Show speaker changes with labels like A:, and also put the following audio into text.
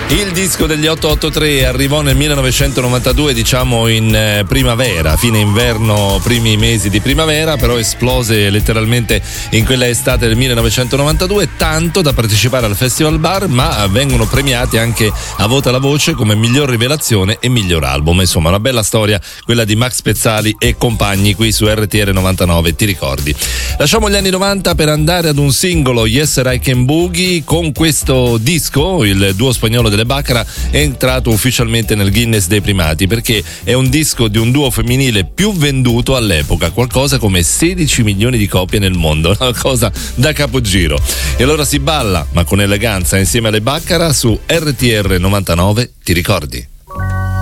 A: Il disco degli 883 arrivò nel 1992, diciamo in primavera, fine inverno, primi mesi di primavera, però esplose letteralmente in quella estate del 1992, tanto da partecipare al Festival Bar, ma vengono premiati anche a Vota la Voce come miglior rivelazione e miglior album. Insomma, una bella storia quella di Max Pezzali e compagni qui su RTR 99, ti ricordi? Lasciamo gli anni 90 per andare ad un singolo, Yes I Can Boogie. Con questo disco il duo spagnolo delle Baccara è entrato ufficialmente nel Guinness dei primati, perché è un disco di un duo femminile più venduto all'epoca, qualcosa come 16 milioni di copie nel mondo, una cosa da capogiro. E allora si balla, ma con eleganza, insieme alle Baccara su RTR 99, ti ricordi?